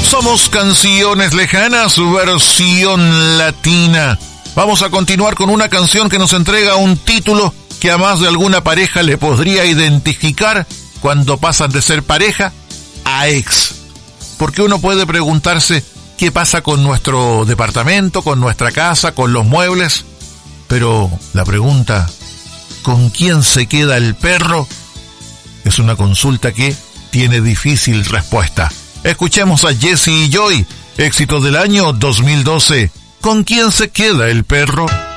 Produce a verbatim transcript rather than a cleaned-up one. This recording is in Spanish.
Somos Canciones Lejanas, versión latina. Vamos a continuar con una canción que nos entrega un título que a más de alguna pareja le podría identificar cuando pasan de ser pareja a ex. Porque uno puede preguntarse qué pasa con nuestro departamento, con nuestra casa, con los muebles. Pero la pregunta, ¿con quién se queda el perro?, es una consulta que tiene difícil respuesta. Escuchemos a Jesse y Joy, éxito del año dos mil doce. ¿Con quién se queda el perro?